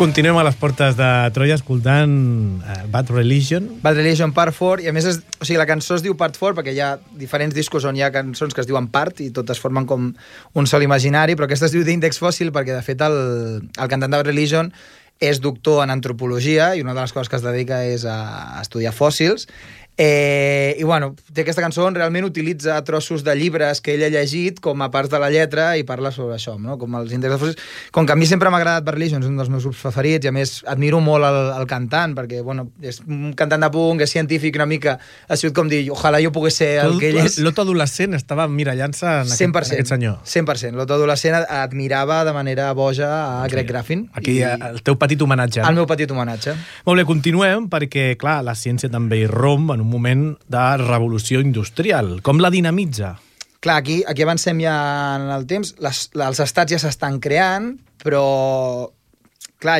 Continuem a les portes de Troia escoltant Bad Religion. Bad Religion Part 4, i a més la cançó es diu Part 4 perquè hi ha diferents discos on hi ha cançons que es diuen Part i totes formen com un sol imaginari, però aquesta es diu d'Índex Fòssil perquè de fet el cantant de Bad Religion és doctor en antropologia i una de les coses que es dedica és a estudiar fòssils. I bueno, té aquesta cançó on realment utilitza trossos de llibres que ell ha llegit com a parts de la lletra i parla sobre això, no? Com els índexs de fòssils. Com que a mi sempre m'ha agradat Bad Religion, és un dels meus grups preferits i a més admiro molt el cantant perquè bueno, és un cantant de punk, és científic una mica, ha sigut com dir ojalà jo pogués ser el que ell és. L'Otto adolescent estava mirallant-se en aquest senyor. 100%. L'Otto adolescent admirava de manera boja a Greg Graffin. Aquí el teu petit homenatge. El meu petit homenatge. Molt bé, continuem perquè clar, la ciència també irromp en un moment de revolució industrial. Com la dinamitza? Clar, aquí avancem ja en el temps. Els estats ja s'estan creant, però clar,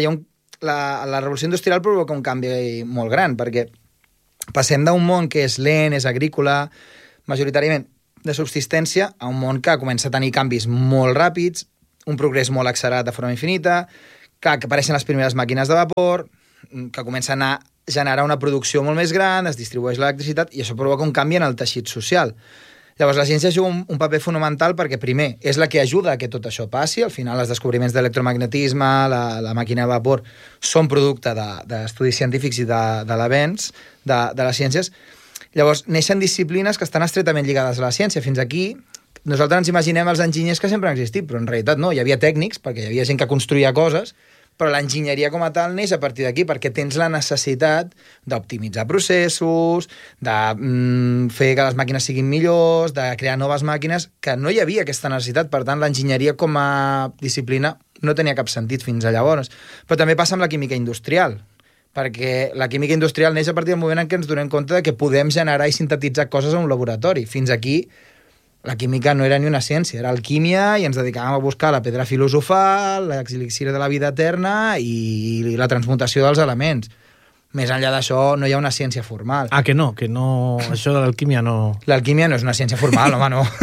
la revolució industrial provoca un canvi molt gran, perquè passem d'un món que és lent, és agrícola, majoritàriament de subsistència, a un món que comença a tenir canvis molt ràpids, un progrés molt accelerat de forma infinita, que apareixen les primeres màquines de vapor, que comencen a generar una producció molt més gran, es distribueix l'electricitat i això provoca un canvi en el teixit social. Llavors la ciència juga un paper fonamental perquè primer és la que ajuda a que tot això passi, al final els descobriments d'electromagnetisme, la màquina de vapor són producte d'estudis científics i de l'avenç de les ciències. Llavors neixen disciplines que estan estretament lligades a la ciència. Fins aquí nosaltres ens imaginem els enginyers que sempre han existit, però en realitat no, hi havia tècnics perquè hi havia gent que construïa coses, però l'enginyeria com a tal neix a partir d'aquí perquè tens la necessitat d'optimitzar processos, de fer que les màquines siguin millors, de crear noves màquines, que no hi havia aquesta necessitat. Per tant, l'enginyeria com a disciplina no tenia cap sentit fins a llavors. Però també passa amb la química industrial, perquè la química industrial neix a partir del moment en què ens donem compte de que podem generar i sintetitzar coses en un laboratori. Fins aquí la química no era ni una ciència, era alquímia i ens dedicàvem a buscar la pedra filosofal, l'exelixir de la vida eterna i la transmutació dels elements. Més enllà d'això no hi ha una ciència formal. Ah, que no, això de l'alquímia no... L'alquímia no és una ciència formal, home, no.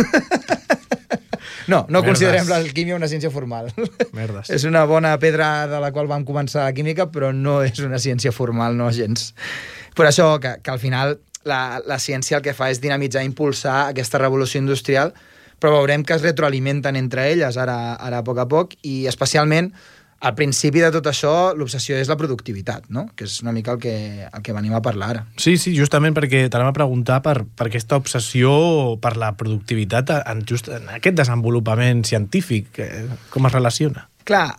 No considerem l'alquímia una ciència formal. Merdes. És una bona pedra de la qual vam començar la química, però no és una ciència formal, no gens. Per això que al final la ciència el que fa és dinamitzar, impulsar aquesta revolució industrial, però veurem que es retroalimenten entre elles ara a poc a poc, i especialment al principi de tot això l'obsessió és la productivitat, no? Que és una mica el que venim a parlar ara. Sí, justament perquè t'anava a preguntar per aquesta obsessió per la productivitat en aquest desenvolupament científic, com es relaciona? Clar,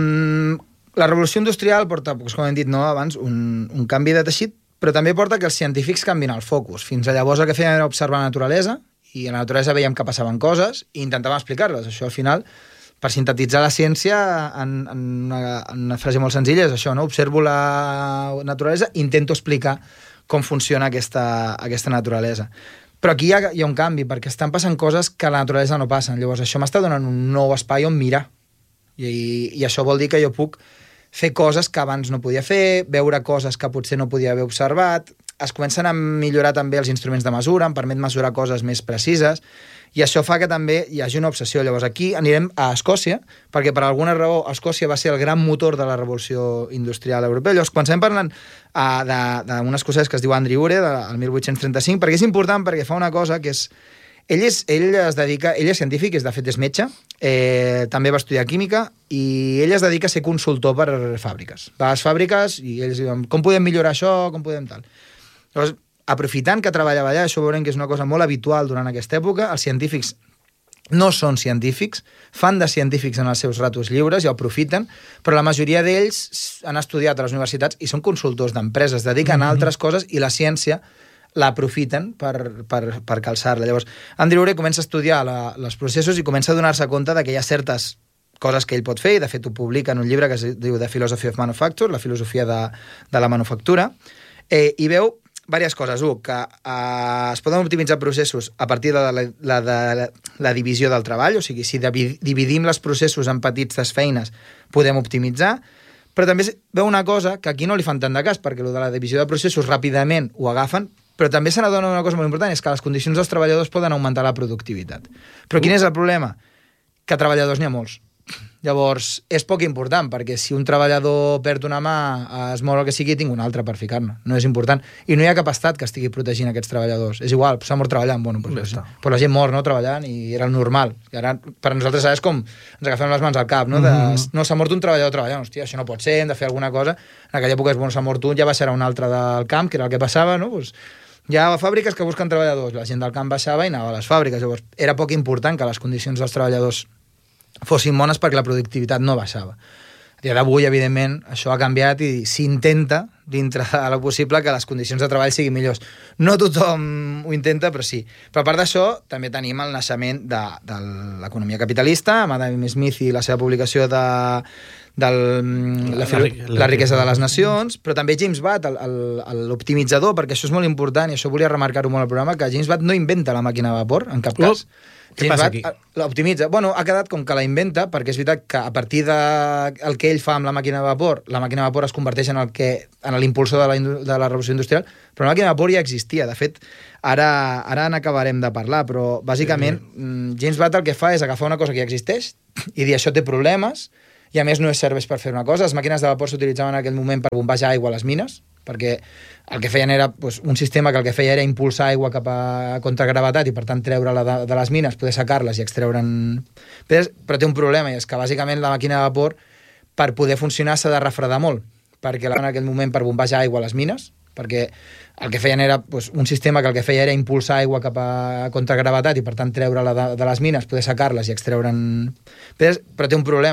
la revolució industrial porta, com hem dit abans, un canvi de teixit, però també porta que els científics canvin el focus. Fins a llavors el que fèiem era observar la naturalesa, i a la naturalesa veiem que passaven coses i intentàvem explicar-les. Això al final, per sintetitzar la ciència en una frase molt senzilla, és això, no? Observo la naturalesa, intento explicar com funciona aquesta naturalesa. Però aquí hi ha un canvi, perquè estan passant coses que a la naturalesa no passen. Llavors això m'està donant un nou espai on mirar. I això vol dir que jo puc fer coses que abans no podia fer, veure coses que potser no podia haver observat, es comencen a millorar també els instruments de mesura, em permet mesurar coses més precises, i això fa que també hi hagi una obsessió. Llavors aquí anirem a Escòcia, perquè per alguna raó Escòcia va ser el gran motor de la revolució industrial europea. Llavors comencem parlant d'un escocès que es diu Andrew Ure, del 1835, perquè és important, perquè fa una cosa que és... Ell és científic, de fet és metge, també va estudiar química i ell es dedica a ser consultor per fàbriques. Va a les fàbriques i ells diuen com podem millorar això, com podem tal. Llavors, aprofitant que treballava allà, això veurem que és una cosa molt habitual durant aquesta època, els científics no són científics, fan de científics en els seus ratos lliures i ho aprofiten, però la majoria d'ells han estudiat a les universitats i són consultors d'empreses, dediquen a altres coses i la ciència l'aprofiten per calçar-la. Llavors, Andrew Ure comença a estudiar els processos i comença a donar-se compte que hi ha certes coses que ell pot fer, i de fet ho publica en un llibre que es diu The Philosophy of Manufacture, la filosofia de la manufactura, i veu diverses coses. Que es poden optimitzar processos a partir de la divisió del treball, o sigui, si dividim els processos en petites feines, podem optimitzar, però també veu una cosa que aquí no li fan tant de cas, perquè de la divisió de processos ràpidament ho agafen, però també se n'adona una cosa molt important, és que les condicions dels treballadors poden augmentar la productivitat. Però quin és el problema? Que treballadors n'hi ha molts. Llavors, és poc important, perquè si un treballador perd una mà, es mor el que sigui, tinc una altra per ficar-ne. No és important. I no hi ha cap estat que estigui protegint aquests treballadors. És igual, s'ha mort treballant. Bueno, però la gent mor, no?, treballant, i era el normal. I ara, per nosaltres, és com ens agafem les mans al cap, no? No, s'ha mort un treballador treballant. Hòstia, això no pot ser, hem de fer alguna cosa. En aquella època, s'ha mort un, ja va ser un altre del camp, que era el que passava, no? Pues, hi ha fàbriques que busquen treballadors, la gent del camp baixava i anava a les fàbriques. Llavors, era poc important que les condicions dels treballadors fossin bones perquè la productivitat no baixava. A dia d'avui, evidentment, això ha canviat i s'intenta, dintre de lo possible, que les condicions de treball siguin millors. No tothom ho intenta, però sí. Però a part d'això, també tenim el naixement de l'economia capitalista, amb Adam Smith i la seva publicació de la riquesa de les nacions, però també James Watt, l'optimitzador, perquè això és molt important, i això volia remarcar-ho molt al programa, que James Watt no inventa la màquina de vapor, en cap cas. Què passa aquí? L'optimitza. Bueno, ha quedat com que la inventa, perquè és veritat que a partir del que ell fa amb la màquina de vapor es converteix en l'impulsor de la revolució industrial, però la màquina de vapor ja existia. De fet, ara n'acabarem de parlar, però bàsicament James Watt el que fa és agafar una cosa que ja existeix i dir això té problemes, i a més no serveix per fer una cosa. Les màquines de vapor s'utilitzaven en aquell moment per bombejar aigua a les mines, perquè el que feien era un sistema que el que feia era impulsar aigua cap a contragravetat i per tant treure-la de les mines, poder secar-les i extreure'n... Però té un problema, i és que bàsicament la màquina de vapor, per poder funcionar, s'ha de refredar molt, perquè en aquell moment per bombejar aigua a les mines, perquè el que feien era un sistema que el que feia era impulsar aigua cap a contragravetat i per tant treure-la de les mines, poder secar-les i extreure'n... Però té un problema,